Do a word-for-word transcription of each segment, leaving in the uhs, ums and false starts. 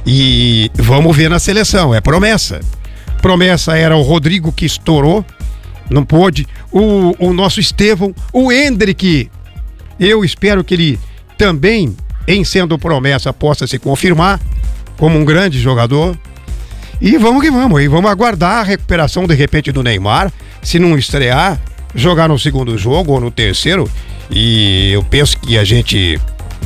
E vamos ver na seleção, é promessa. Promessa era o Rodrigo, que estourou, não pôde. O, o nosso Estevão, o Hendrick, eu espero que ele também, em sendo promessa, possa se confirmar como um grande jogador. E vamos que vamos, e vamos aguardar a recuperação de repente do Neymar, se não estrear, jogar no segundo jogo ou no terceiro. E eu penso que a gente,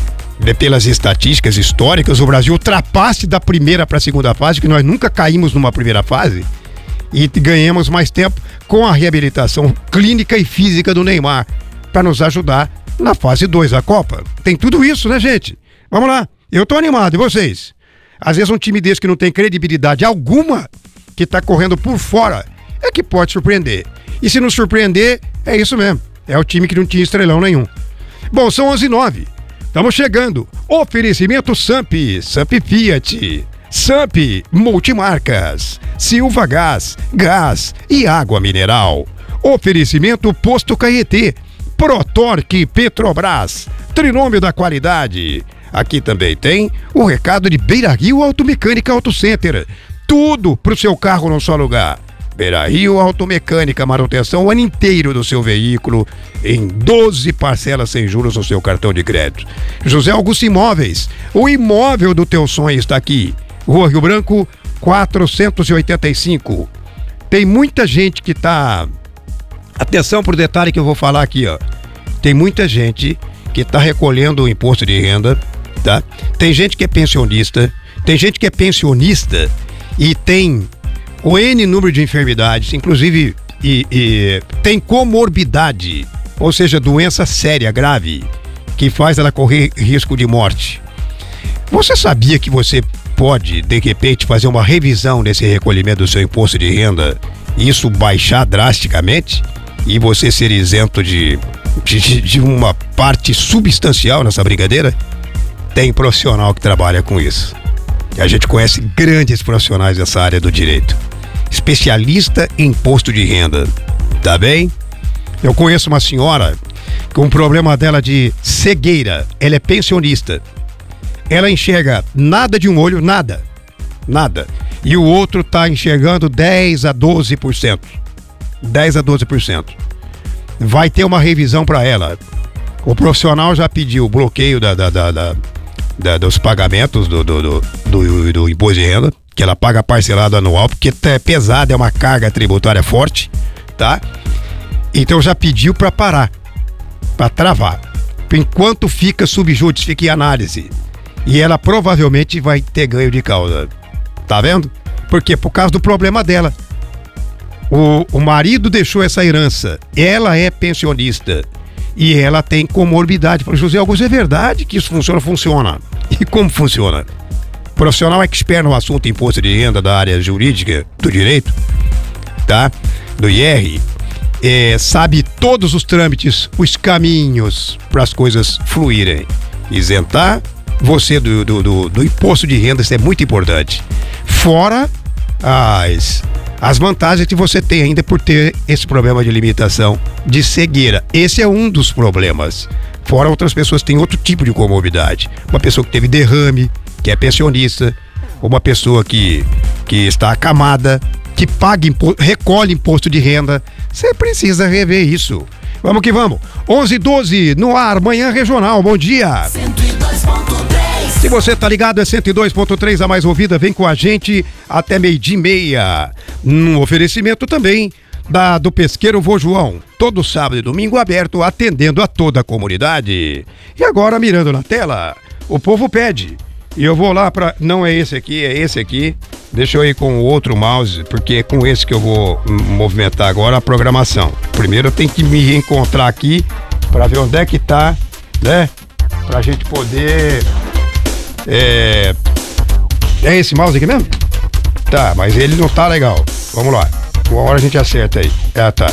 pelas estatísticas históricas, o Brasil ultrapasse da primeira para a segunda fase, que nós nunca caímos numa primeira fase, e ganhamos mais tempo com a reabilitação clínica e física do Neymar, para nos ajudar na fase dois da Copa. Tem tudo isso, né, gente? Vamos lá, eu tô animado, e vocês? Às vezes um time desse que não tem credibilidade alguma, que tá correndo por fora, é que pode surpreender. E se não surpreender, é isso mesmo. É o time que não tinha estrelão nenhum. Bom, são onze e nove. Estamos chegando. Oferecimento Samp, Samp Fiat, Samp Multimarcas, Silva Gás, Gás e Água Mineral. Oferecimento Posto Caetê, Protorque Petrobras, Trinômio da Qualidade. Aqui também tem o recado de Beira Rio Automecânica Auto Center. Tudo pro seu carro num só lugar. Beira Rio Automecânica, manutenção o ano inteiro do seu veículo em doze parcelas sem juros no seu cartão de crédito. José Augusto Imóveis, o imóvel do teu sonho está aqui. Rua Rio Branco, quatrocentos e oitenta e cinco. Tem muita gente que tá... Atenção pro detalhe que eu vou falar aqui, ó. Tem muita gente que tá recolhendo o imposto de renda, tá? Tem gente que é pensionista, tem gente que é pensionista e tem o N número de enfermidades, inclusive e, e, tem comorbidade, ou seja, doença séria, grave, que faz ela correr risco de morte. Você sabia que você pode, de repente, fazer uma revisão desse recolhimento do seu imposto de renda e isso baixar drasticamente e você ser isento de, de, de uma parte substancial nessa brincadeira? Tem profissional que trabalha com isso. A gente conhece grandes profissionais dessa área do direito. Especialista em imposto de renda, tá bem? Eu conheço uma senhora com um problema dela de cegueira. Ela é pensionista. Ela enxerga nada de um olho, nada. Nada. E o outro tá enxergando dez a doze por cento. dez a doze por cento. Vai ter uma revisão para ela. O profissional já pediu o bloqueio da, da, da, da, da, dos pagamentos do, do, do, do, do imposto de renda, que ela paga parcelado anual, porque é pesado, é uma carga tributária forte, tá? Então já pediu para parar, para travar, enquanto fica subjúdice, fica em análise. E ela provavelmente vai ter ganho de causa. Tá vendo? Por quê? Por causa do problema dela. O, o marido deixou essa herança. Ela é pensionista. E ela tem comorbidade. Falei, José Augusto, é verdade que isso funciona? Funciona. E como funciona? Profissional expert no assunto imposto de renda da área jurídica, do direito, tá? Do I R, é, sabe todos os trâmites, os caminhos para as coisas fluírem. Isentar você do, do, do, do imposto de renda, isso é muito importante. Fora as, as vantagens que você tem ainda por ter esse problema de limitação de cegueira. Esse é um dos problemas. Fora outras pessoas que têm outro tipo de comorbidade. Uma pessoa que teve derrame, que é pensionista, uma pessoa que, que está acamada, que paga imposto, recolhe imposto de renda. Você precisa rever isso. Vamos que vamos. onze e doze no ar, Manhã Regional. Bom dia. cento e dois ponto três. Se você tá ligado, é cento e dois ponto três, a mais ouvida. Vem com a gente até meio-dia e meia. Num oferecimento também da, do Pesqueiro Vô João. Todo sábado e domingo aberto, atendendo a toda a comunidade. E agora, mirando na tela, o povo pede. E eu vou lá pra... Não é esse aqui, é esse aqui. Deixa eu ir com o outro mouse, porque é com esse que eu vou movimentar agora a programação. Primeiro eu tenho que me reencontrar aqui pra ver onde é que tá, né? Pra gente poder... É... É esse mouse aqui mesmo? Tá, mas ele não tá legal. Vamos lá. Uma hora a gente acerta aí. Ah, tá.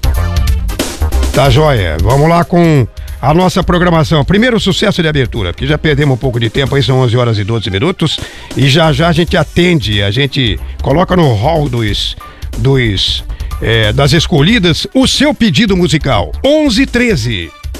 Tá joia. Vamos lá com... a nossa programação. Primeiro sucesso de abertura, porque já perdemos um pouco de tempo, aí são onze horas e doze minutos, e já já a gente atende, a gente coloca no hall dos, dos é, das escolhidas o seu pedido musical. onze treze